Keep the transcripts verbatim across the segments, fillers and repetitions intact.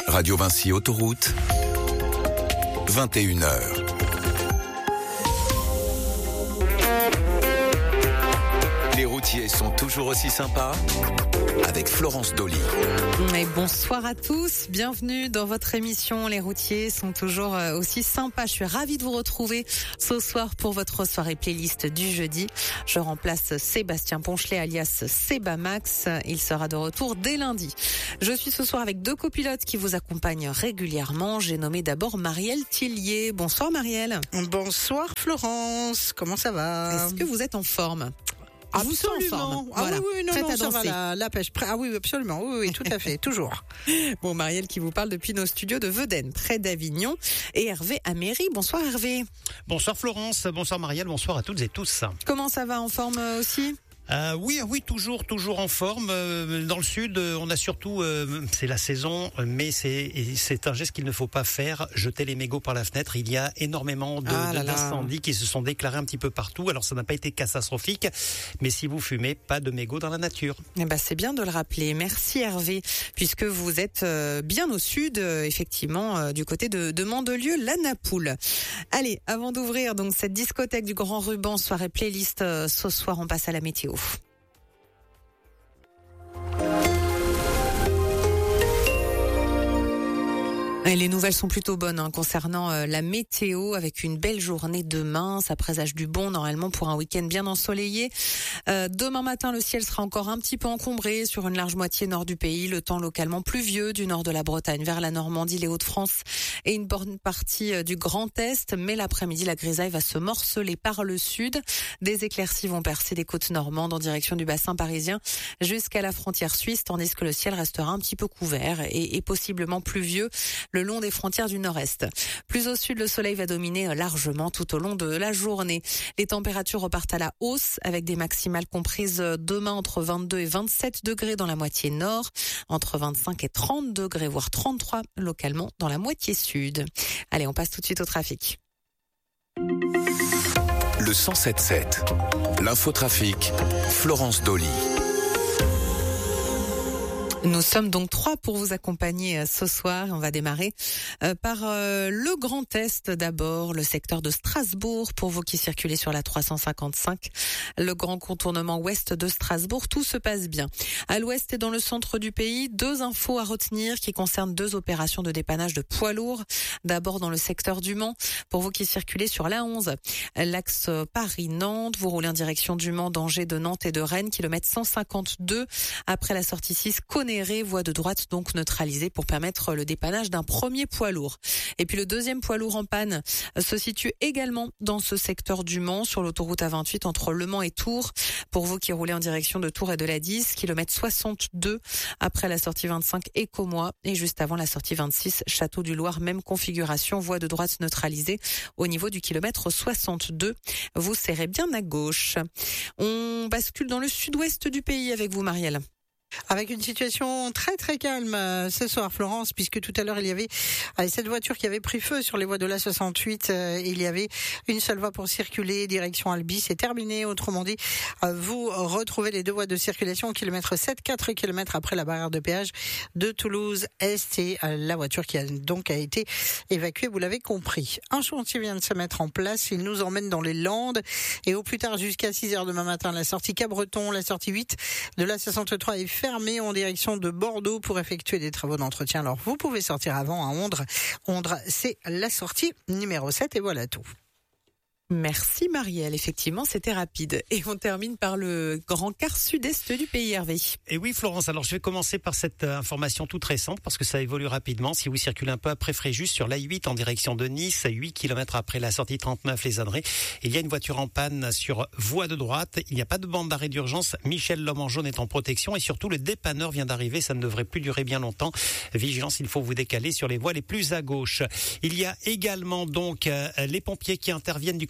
Radio Vinci Autoroute, vingt et une heures. Les routiers sont toujours aussi sympas avec Florence Dolly. Et bonsoir à tous, bienvenue dans votre émission. Les routiers sont toujours aussi sympas. Je suis ravie de vous retrouver ce soir pour votre soirée playlist du jeudi. Je remplace Sébastien Ponchelet alias Sebamax. Il sera de retour dès lundi. Je suis ce soir avec deux copilotes qui vous accompagnent régulièrement. J'ai nommé d'abord Marielle Tillier. Bonsoir Marielle. Bonsoir Florence, comment ça va? Est-ce que vous êtes en forme? Absolument. Vous ah voilà. oui, oui, non, Prête non, à ça danser. va, la, la pêche. Ah oui, absolument. Oui, oui, tout à fait, toujours. Bon, Marielle qui vous parle depuis nos studios de Vedène, près d'Avignon, et Hervé à Méry. Bonsoir Hervé. Bonsoir Florence, bonsoir Marielle, bonsoir à toutes et tous. Comment ça va, en forme aussi? Euh, oui, oui, toujours, toujours en forme. Euh, dans le sud, euh, on a surtout, euh, c'est la saison, mais c'est, c'est un geste qu'il ne faut pas faire. Jeter les mégots par la fenêtre. Il y a énormément de, ah de, là d'incendies là. qui se sont déclarés un petit peu partout. Alors, ça n'a pas été catastrophique, mais si vous fumez, pas de mégots dans la nature. Eh ben, c'est bien de le rappeler. Merci Hervé, puisque vous êtes euh, bien au sud, euh, effectivement, euh, du côté de, de Mandelieu, la Napoule. Allez, avant d'ouvrir donc cette discothèque du Grand Ruban, soirée playlist, euh, ce soir, on passe à la météo. Et les nouvelles sont plutôt bonnes hein, concernant euh, la météo, avec une belle journée demain. Ça présage du bon normalement pour un week-end bien ensoleillé. Euh, demain matin, le ciel sera encore un petit peu encombré sur une large moitié nord du pays. Le temps localement pluvieux du nord de la Bretagne vers la Normandie, les Hauts-de-France et une bonne partie euh, du Grand Est. Mais l'après-midi, la grisaille va se morceler par le sud. Des éclaircies vont percer les côtes normandes en direction du bassin parisien jusqu'à la frontière suisse, tandis que le ciel restera un petit peu couvert et, et possiblement pluvieux le long des frontières du nord-est. Plus au sud, le soleil va dominer largement tout au long de la journée. Les températures repartent à la hausse avec des maximales comprises demain entre vingt-deux et vingt-sept degrés dans la moitié nord, entre vingt-cinq et trente degrés, voire trente-trois localement dans la moitié sud. Allez, on passe tout de suite au trafic. Le cent sept sept, l'infotrafic, Florence Dolly. Nous sommes donc trois pour vous accompagner ce soir. On va démarrer par le Grand Est d'abord, le secteur de Strasbourg pour vous qui circulez sur la trois cent cinquante-cinq. Le grand contournement ouest de Strasbourg, tout se passe bien. À l'ouest et dans le centre du pays, deux infos à retenir qui concernent deux opérations de dépannage de poids lourds. D'abord dans le secteur du Mans, pour vous qui circulez sur l'A onze, l'axe Paris-Nantes, vous roulez en direction du Mans, d'Angers, de Nantes et de Rennes, kilomètre cent cinquante-deux. Après la sortie six, Conneré, voie de droite donc neutralisée pour permettre le dépannage d'un premier poids lourd. Et puis le deuxième poids lourd en panne se situe également dans ce secteur du Mans, sur l'autoroute A vingt-huit entre Le Mans et Tours. Pour vous qui roulez en direction de Tours et de la dix, kilomètre soixante-deux après la sortie vingt-cinq, Écomois, et juste avant la sortie vingt-six, Château du Loir, même configuration, voie de droite neutralisée au niveau du kilomètre soixante-deux. Vous serrez bien à gauche. On bascule dans le sud-ouest du pays avec vous, Marielle. Avec une situation très très calme euh, ce soir, Florence, puisque tout à l'heure il y avait euh, cette voiture qui avait pris feu sur les voies de l'A soixante-huit. Euh, il y avait une seule voie pour circuler, direction Albi, c'est terminé. Autrement dit, euh, vous retrouvez les deux voies de circulation au kilomètre sept, quatre kilomètres après la barrière de péage de Toulouse-Est, et euh, la voiture qui a donc a été évacuée, vous l'avez compris. Un chantier vient de se mettre en place, il nous emmène dans les Landes, et au plus tard jusqu'à six heures demain matin, la sortie Cabreton, la sortie huit de l'A soixante-trois est fermé en direction de Bordeaux pour effectuer des travaux d'entretien. Alors, vous pouvez sortir avant à Ondres. Ondres, c'est la sortie numéro sept, et voilà tout. Merci Marielle, effectivement c'était rapide. Et on termine par le grand quart sud-est du pays, Hervé. Et oui Florence, alors je vais commencer par cette information toute récente parce que ça évolue rapidement. Si vous circulez un peu après Fréjus sur l'A huit en direction de Nice, huit kilomètres après la sortie trente-neuf les Adrets, il y a une voiture en panne sur voie de droite. Il n'y a pas de bande d'arrêt d'urgence. Michel l'homme en jaune est en protection et surtout le dépanneur vient d'arriver. Ça ne devrait plus durer bien longtemps. Vigilance, il faut vous décaler sur les voies les plus à gauche. Il y a également donc euh, les pompiers qui interviennent du côté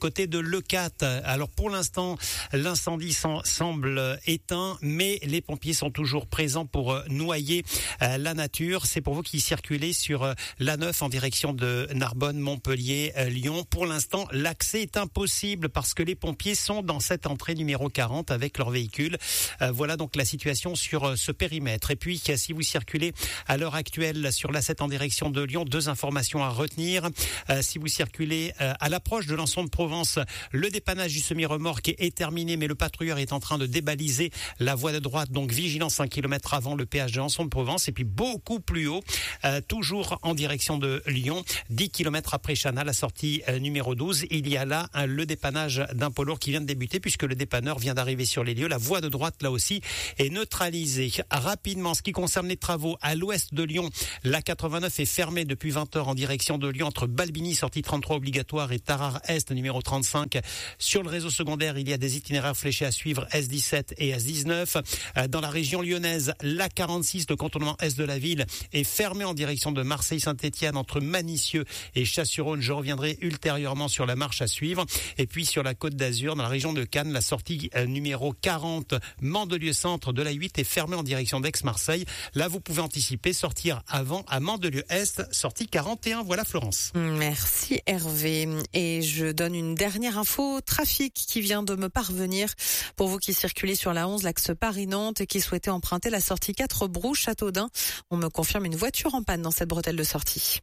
côté de Leucate. Alors pour l'instant, l'incendie semble éteint, mais les pompiers sont toujours présents pour noyer la nature. C'est pour vous qui circulez sur l'A neuf en direction de Narbonne, Montpellier, Lyon. Pour l'instant, l'accès est impossible parce que les pompiers sont dans cette entrée numéro quarante avec leur véhicule. Voilà donc la situation sur ce périmètre. Et puis, si vous circulez à l'heure actuelle sur l'A sept en direction de Lyon, deux informations à retenir. Euh, si vous circulez euh, à l'approche de l'Anson de Provence, le dépannage du semi-remorque est, est terminé, mais le patrouilleur est en train de débaliser la voie de droite, donc vigilance un kilomètre avant le péage de l'Anson de Provence. Et puis beaucoup plus haut, euh, toujours en direction de Lyon, dix kilomètres après Chana, la sortie euh, numéro douze, il y a là hein, le dépannage d'un poids lourd qui vient de débuter puisque le dépanneur vient d'arriver sur les lieux. La voie de droite, là aussi, est neutralisée. Rapidement, ce qui concerne les travaux à l'ouest de Lyon, la quatre-vingt-neuf est fermée depuis vingt heures en direction de Lyon entre Balbini, sortie trente-trois obligatoire, et Tarare Est, numéro trente-cinq. Sur le réseau secondaire, il y a des itinéraires fléchés à suivre, S dix-sept et S dix-neuf. Dans la région lyonnaise, la quarante-six, le contournement est de la ville, est fermé en direction de Marseille-Saint-Étienne entre Manicieux et Chasse-sur-Rhône. Je reviendrai ultérieurement sur la marche à suivre. Et puis sur la Côte d'Azur, dans la région de Cannes, la sortie numéro quarante, Mandelieu-Centre de la huit est fermée en direction d'Aix-Marseille. Là, vous pouvez anticiper, sortir avant à Mandelieu-Est, sortie quarante et un. Voilà Florence. Merci Hervé. Et je donne une dernière info trafic qui vient de me parvenir. Pour vous qui circulez sur la onze, l'axe Paris-Nantes et qui souhaitez emprunter la sortie quatre Brou Châteaudun, on me confirme une voiture en panne dans cette bretelle de sortie.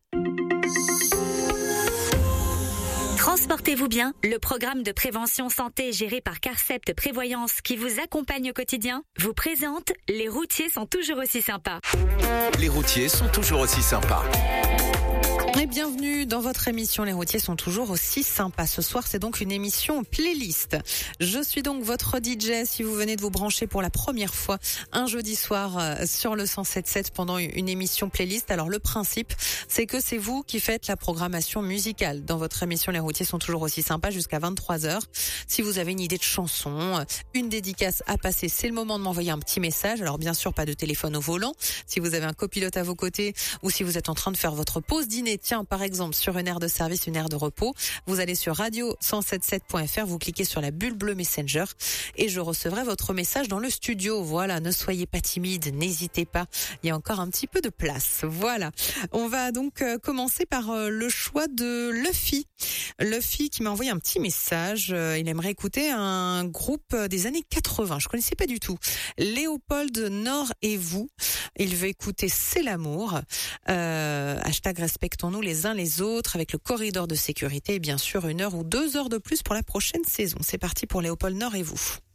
Transportez-vous bien, le programme de prévention santé géré par Carcept Prévoyance qui vous accompagne au quotidien vous présente « Les routiers sont toujours aussi sympas ». Les routiers sont toujours aussi sympas. Et bienvenue dans votre émission Les routiers sont toujours aussi sympas. Ce soir, c'est donc une émission playlist. Je suis donc votre D J si vous venez de vous brancher pour la première fois un jeudi soir sur le cent sept sept pendant une émission playlist. Alors le principe, c'est que c'est vous qui faites la programmation musicale dans votre émission Les routiers sont toujours aussi sympas jusqu'à vingt-trois heures. Si vous avez une idée de chanson, une dédicace à passer, c'est le moment de m'envoyer un petit message. Alors bien sûr, pas de téléphone au volant. Si vous avez un copilote à vos côtés ou si vous êtes en train de faire votre pause dîner, tiens, par exemple, sur une aire de service, une aire de repos, vous allez sur radio cent soixante-dix-sept point f r, vous cliquez sur la bulle bleue Messenger et je recevrai votre message dans le studio. Voilà, ne soyez pas timide, n'hésitez pas, il y a encore un petit peu de place. Voilà, on va donc euh, commencer par euh, le choix de Luffy. Luffy qui m'a envoyé un petit message, euh, il aimerait écouter un groupe des années quatre-vingts, je connaissais pas du tout. Léopold Nord et vous, il veut écouter C'est l'amour, euh, hashtag respectons-nous les uns les autres avec le corridor de sécurité et bien sûr une heure ou deux heures de plus pour la prochaine saison. C'est parti pour Léopold Nord et vous.